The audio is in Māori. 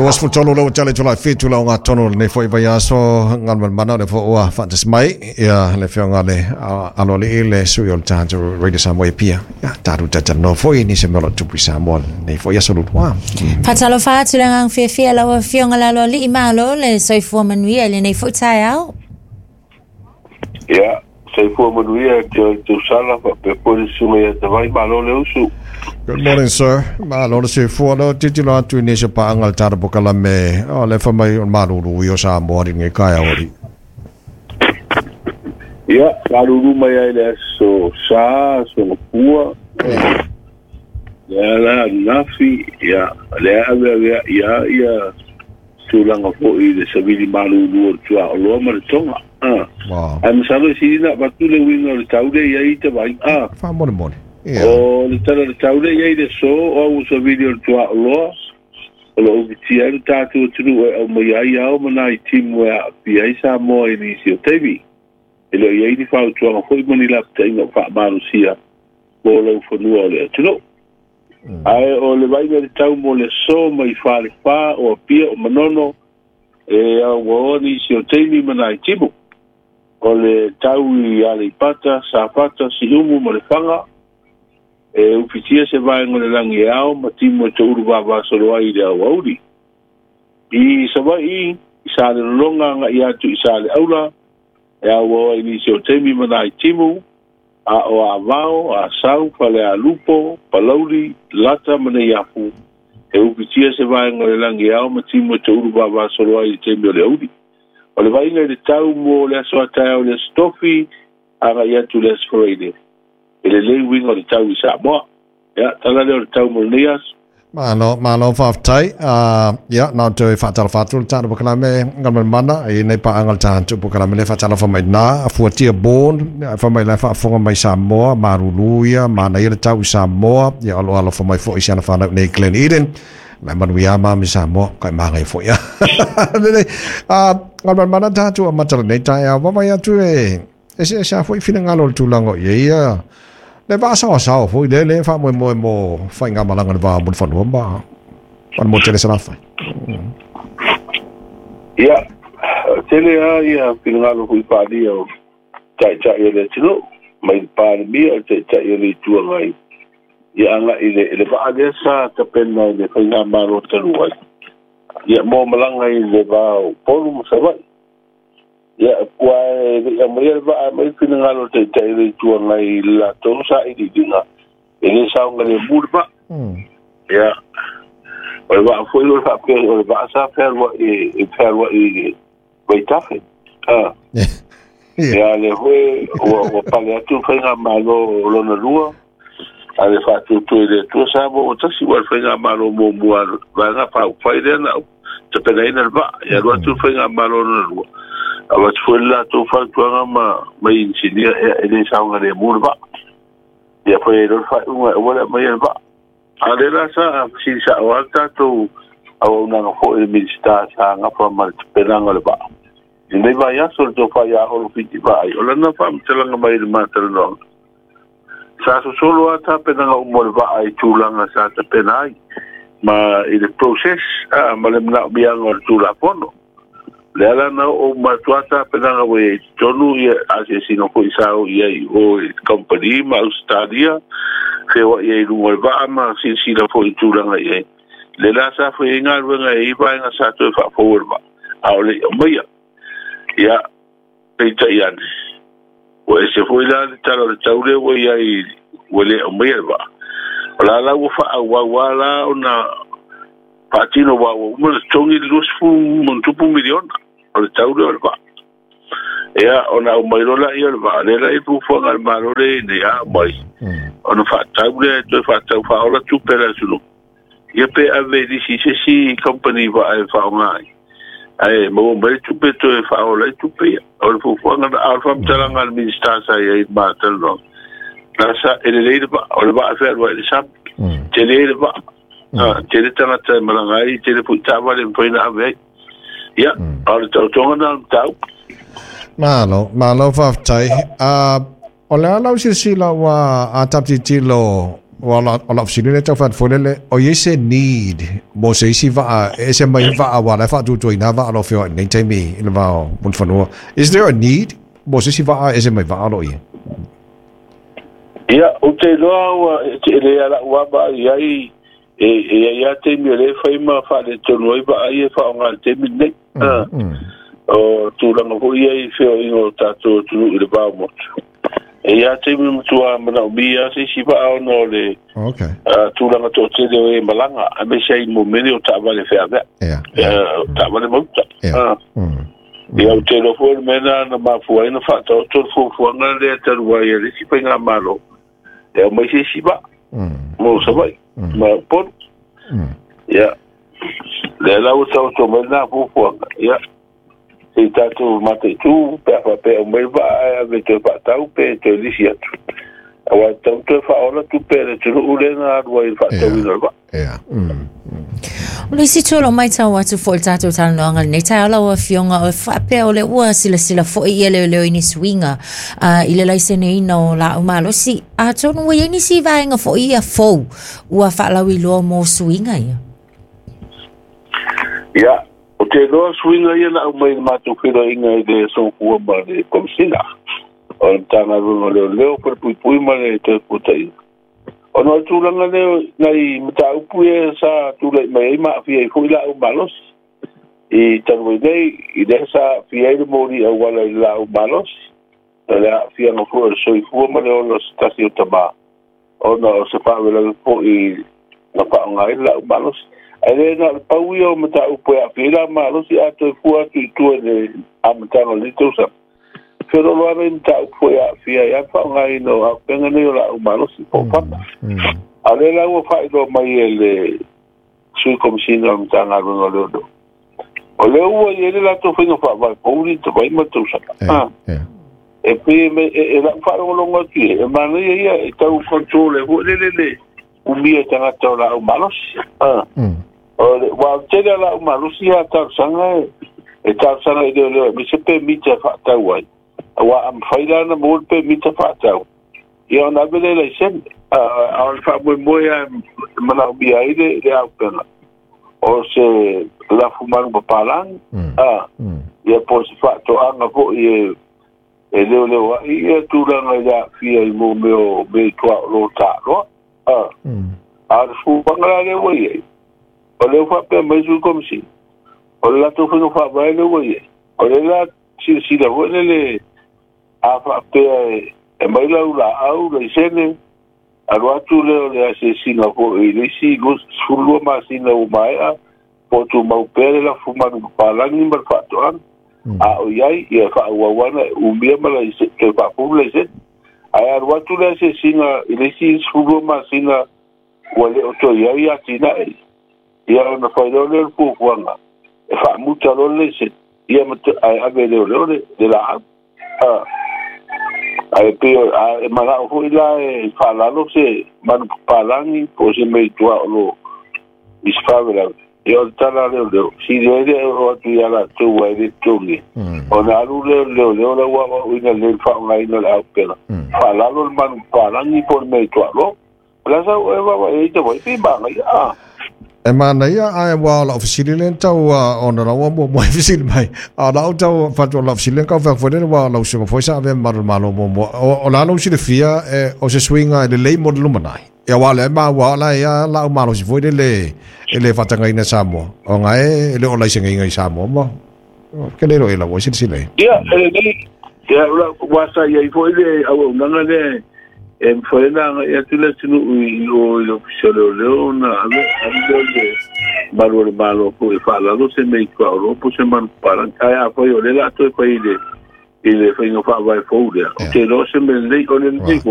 luas fu tono lo chale chula fi chula nga tono ne foi vai aso ngan mana le fo wa fantas mai ya le fio ngale alo le suyo tanto radio samoi pia ya taru tata no foi ni se melo tu pisamol ne foi aso lu wa fatalo fa tula ngang fi la wa fio ngala lo li malo le soi fo manui le ne foi taiao ya soi fo manui tu sala pe por isso me vai malo le usu. Good morning, sir. Malo se fuano titula tu ni se pa angal tar bokala me. O le fa mai on maruru yo sa mori nge kaya ori. Ya, maruru mai ai so pua. Ya la nafi ya le ya tulanga po I de sabili maruru tua lo mar tonga. Wow. Am sabe si na batule wingo le taude ya ite vai. Fa mori. Yeah. O le tala le taule ia de so o uso video tua lo vitia tatu tunu o mo ia o mana I timu a pia isa mo inisio tevi ele ia I fa tua ko I moni la tenga fa marusia o lo fonu le tunu ai o le vai le tau mo le so mai fa le fa o pia o manono e o inisio tevi mana I timu o le tau ia le pata sa pata si umu mo le fanga ufitia se vai ngone langi ao matimo te uruwa vasolo ai de audi I sabai isa le longa nga ia tu isa le aula e awo inisio temi mana I timu a o avao a sau pale a lupo palauri lata mana yapu ufitia se vai ngone langi ao matimo te uruwa vasolo ai temi o le audi o le vai nga le tau mo le aso atao le stofi aga ia tu le sforeide ele le wingo le tau isa mo ya tala le tau mo nias malo faftai ya na to fatal fatul tan bokala me ngal mana I nei pa angal tan to bokala me fatal fa mai na fuatia bon fa mai la fa fonga mai Samoa maruluia mana ile tau Samoa ya alo fa mai fo isana fa nei Glen Eden la manuia ma mi Samoa kai ma ngai fo ya ngal mana ta tu matal nei ta ya va mai tu ese sa foi fina ngalo tu lango ya le va sa foi le fa mo fa nga malanga va mo fa no ba fa mo tele sana fa ya tele ya fina ngalo hui pa dia chai ele tino mai pa mi chai ele tu ngai ya nga ile ba adesa ta penna le fa nga maro telu ya mo malanga ile ba polu mo sa ya kwa ya mai fina ngalo te ile tu ngai la tosa I dinga ele sa ngale burba ya o va foi o fa pe o va sa faire I vai tafe ya le foi o pale tu fina malo lo na lua ale fa tu ile tu sa bo o tasi wa fina malo mo va na fa de na te pena ina va ya lo tu fina malo na lua awas fulla tu fa tuanga mai insidia ele saunga de murba ya foi ro fa wala mai ba adela sa si sa walta tu au na fo el ministra sa nga pa mal penanga ba ni ba ya sol to fa ya o fiti ba ai ola na fa mtela mai ma telo sa so solo ata penanga umor ba ai tulanga sa ta penai ma il process malemna biang or tula fono le ala na o matuata penanga we tonu ia asesino ko isao ia o company ma Australia fe wa ia lu ba ma si la fo itulanga ia le la sa fo inga wenga I ba nga sa to fa forward ba au le moya ia peita ia o ese fo ila talo le taule we ia wele moya ba la fa wala ona patino wa mo tongi lusfu montupu milion o tauro ba ya ona o mairola ia ba le la pu fo ngal marore ne ya mai ona fa taure to fa ola tu pera sulu ye pe ave di si company va ai fa ngai ai mo mai tu pe to fa ola tu pe o fu fo ngal alfa mtalanga minister sa ye ba telo nasa ele ba o ba fa wa sa tele ba tele tanga te malangai tele puta vale poina ave ya al tonga na tau malo fa tai o le ala si la wa atapti tilo Wala ofisile le tau whaatwhole o se need mo se isi vaa se mai vaa wala whaatu tui na vaa lo whio nei taimi ila vao mun whanua. Is there a need mo se isi vaa se mai vaa lo i? Ia, o te loa wa te le ala ua ba iai ia taimi le whaima whaale tonu ai vaa i e whaonga taimi nei. O tūranga ho iai whio ingo tātou tunu i le vao motu. Ia taimi mutua mana ubia se si vaa ono le tūranga tō te leo e malanga a me sei mo mene o tāwale whea vea. Tāwale mauta. Ia o te lofo le mena na mafua ina whaatau tō fuanga le atarua ia le si painga malo. Ia mai se si vaa. Mo savai. Ma poru. Ia. Le lau tau tō mena fuanga. Ia. Se tātou mate tū, pe o mai vaa me te whaatau pe te lisi atu. Awa tau te whaola tu pe le tunu ule na arua i whaatau ina rwa. Ule si tūlo mai tau atu fo il tātou tala noanga nei tai ala ua fionga o whaapea o le ua sila fo i ele leo ini swinga i le laisene ina o la umalo si a tonu wa ini si vaenga fo i a fou ua whaalau i loa mo swinga ia. Ia. O te roa swinga ia na umai na mātou whira inga i le sōkua ma le komisina. O le tāna runga leo per pui ma le te putai. O no tūranga leo nei mta upu e sa tūlai mai ma fia i fuila u malos. I tanui nei i le sa fia i le mori au wala i la u malos. O le fia no fua so i fua ma le ono stasi o tama. O no se pāwela po i na paonga i la u malos. Ele na pau ia o mata upo a pila ma lo si ato fua tu le amatano lito sa. Pero lo ave mata upo a fia ya pa ngai no a penga ne la umalo si po pa. Ale la o fa do mai ele sui komisina mata na no lo. O le o ele la to fino fa va po ri to vai mata sa. E pe me e la fa lo longa ki e ma ne ia e tau controle ho le o mia tanga to la umalo. Wa te la malusia ta sanga e ta sanga i le mi se pe mita fa ta wai wa am faila na mo pe mita fa ta ia na bele le sen a fa mo ya mana bi ai le a pena o se la fumar ba palang ia po se fa to anga po e le wa ia tu la ya fia i mo me to lo ta ro a fu bangala le wai o le fa pe mai su como si o la to fino fa vai le wai o le la si la wole le a fa pe e mai la au le sene a lo atu le asesino ko e le si go sulu ma sino mai a po tu mau pe la fuma no palangi mar fa to an a o yai e fa wa na u mia mala se ke fa pu le se a lo atu le asesino e le si sulu ma sino wale o to yai a tina ia na whaidao leo pukuanga. E wha muta lo le se. Ia mata ai ave leo de la ai peo e mana o hui la e whalalo se manu palangi po se mei tua o lo isfavela. E o tala leo. Si lele o atu ia la tu wai le tungi. O na alu leo la ua uina le whaonga ina la au pena. Whalalo manu palangi po mei tua lo. Plasa o e wawa e ita wai pi banga ia. E mana ia ai wa la ofisili len tau ona la mo ofisili mai a la tau fatu la ofisili ka fa fodere wa la usinga foi sa ave malo mo o la no sile fia o se swinga le lei modelo manai e wa le ma wa la ia la malo si foi le fatanga ina samo o ngai le o la singa inga samo mo ke le ro ela wo sile ia ia wa sa ia foi le au nanga le foi na ia tule tinu o fisolo leona ave malo ko e fala lo se mei ko ro po se man para ai foi o le la to foi ile foi no fa vai fouda o que no se me lei con el